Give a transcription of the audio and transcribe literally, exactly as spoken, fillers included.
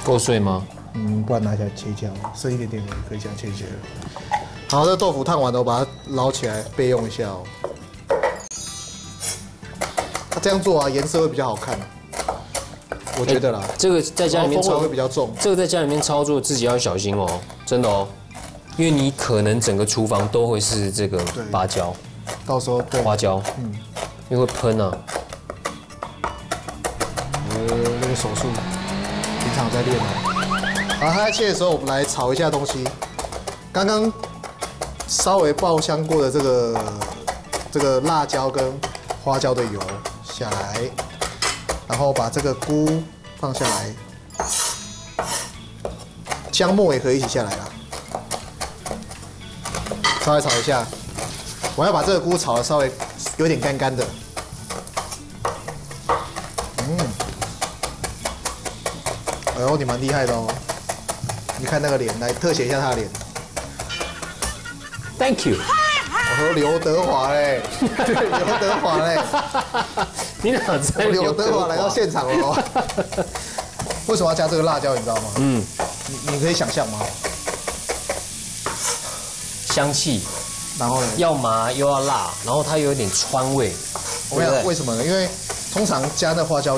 够碎吗？ 嗯，不然拿起来切一下，剩一点点可以这样切一切了。好，这豆腐烫完了，我把它捞起来备用一下哦。它这样做啊，颜色会比较好看，我觉得啦。 这个在家里面操会比较重， 这个在家里面操作自己要小心哦，真的哦，因为你可能整个厨房都会是这个芭蕉， 到时候花椒，嗯，因为会喷啊。 呃，那个手术平常在练哦。好，它在切的时候，我们来炒一下东西。刚刚稍微爆香过的这个这个辣椒跟花椒的油下来，然后把这个菇放下来，姜末也可以一起下来啦。稍微炒一下，我要把这个菇炒的稍微有点干干的。嗯，哎呦，你蛮厉害的哦。你看那个脸，来特写一下他的脸。 Thank you。 我说刘德华嘞，刘德华嘞， 你哪在？ 刘德华来到现场了哦。为什么要加这个辣椒？你知道吗？嗯，你你可以想象吗？ 香气， 然后呢？ 要麻又要辣，然后它有点川味。 我跟你讲，为什么呢？因为通常加那花椒。